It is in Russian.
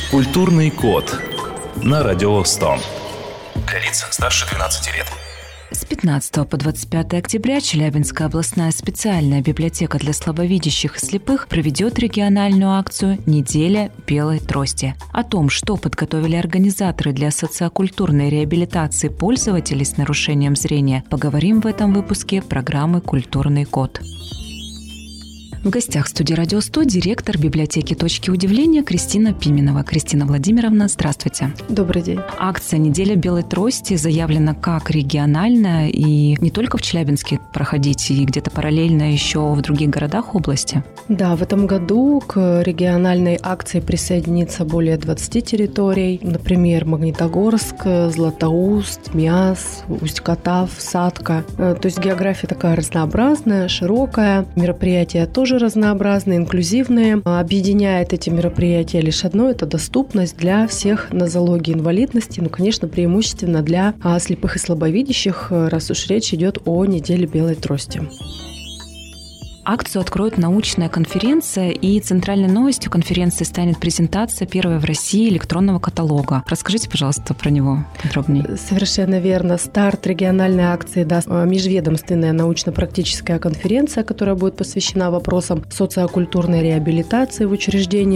Культурный код на Радио 100. Для лиц старше 12 лет. С 15 по 25 октября Челябинская областная специальная библиотека для слабовидящих и слепых проведет региональную акцию «Неделя белой трости». О том, что подготовили организаторы для социокультурной реабилитации пользователей с нарушением зрения, поговорим в этом выпуске программы «Культурный код». В гостях студии «Радио 100» директор библиотеки «Точки удивления» Кристина Пименова. Кристина Владимировна, здравствуйте. Добрый день. Акция «Неделя белой трости» заявлена как региональная и не только в Челябинске проходить, и где-то параллельно еще в других городах области. Да, в этом году к региональной акции присоединится более 20 территорий. Например, Магнитогорск, Златоуст, Миас, Усть-Катав, Сатка. То есть география такая разнообразная, широкая. Мероприятия тоже разнообразные, инклюзивные. Объединяет эти мероприятия лишь одно – это доступность для всех нозологий инвалидности. Конечно, преимущественно для слепых и слабовидящих, раз уж речь идет о неделе белой трости. Акцию откроет научная конференция, и центральной новостью конференции станет презентация первой в России электронного каталога. Расскажите, пожалуйста, про него подробнее. Совершенно верно. Старт региональной акции даст межведомственная научно-практическая конференция, которая будет посвящена вопросам социокультурной реабилитации в учреждениях